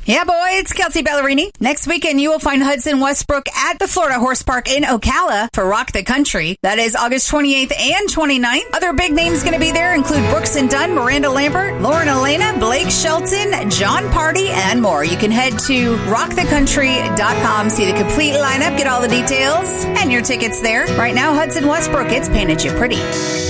Yeah, boy, it's Kelsey Ballerini. Next weekend, you will find Hudson Westbrook at the Florida Horse Park in Ocala for Rock the Country. That is August 28th and 29th. Other big names going to be there include Brooks and Dunn, Miranda Lambert, Lauren Elena, Blake Shelton, John Party, and more. You can head to rockthecountry.com, see the complete lineup, get all the details, and your tickets there. Right now, Hudson Westbrook, it's painted you pretty.